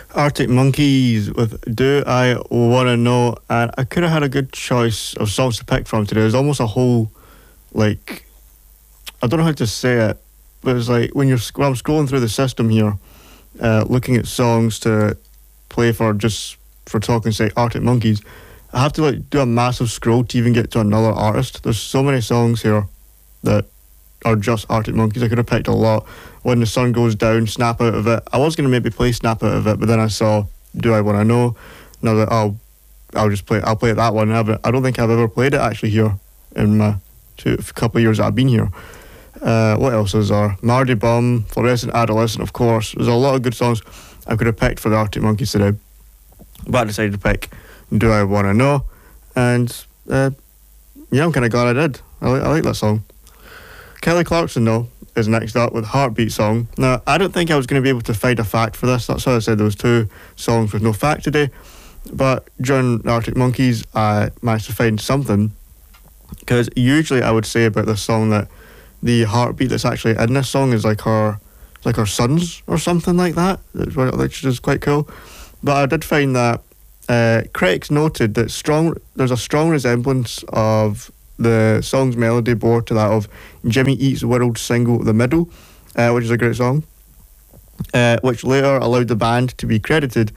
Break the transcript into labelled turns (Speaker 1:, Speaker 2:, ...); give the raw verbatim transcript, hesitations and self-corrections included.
Speaker 1: Arctic Monkeys with Do I Wanna Know, and I could have had a good choice of songs to pick from today. There's almost a whole, like, I don't know how to say it, but it's like when you're when I'm scrolling through the system here, uh, looking at songs to play for just for talking, say, Arctic Monkeys, I have to like do a massive scroll to even get to another artist. There's so many songs here that are just Arctic Monkeys. I could have picked a lot. When the Sun Goes Down, Snap Out of It. I was going to maybe play Snap Out of It, but then I saw Do I Wanna Know, and I was like, oh, I'll just play. I'll play that one. I, haven't, I don't think I've ever played it actually here in my two, couple of years that I've been here. Uh, what else is there? Mardy Bum, Fluorescent Adolescent, of course. There's a lot of good songs I could have picked for the Arctic Monkeys today, but I decided to pick Do I Wanna Know, and uh, yeah, I'm kind of glad I did. I, li- I like that song. Kelly Clarkson, though, is next up with Heartbeat Song. Now, I don't think I was going to be able to find a fact for this. That's why I said there was two songs with no fact today. But during the Arctic Monkeys, I managed to find something. Because usually I would say about this song that the heartbeat that's actually in this song is like her, like her son's or something like that, which is quite cool. But I did find that uh, critics noted that strong there's a strong resemblance of the song's melody bore to that of Jimmy Eat's World single The Middle, uh, which is a great song, uh, which later allowed the band to be credited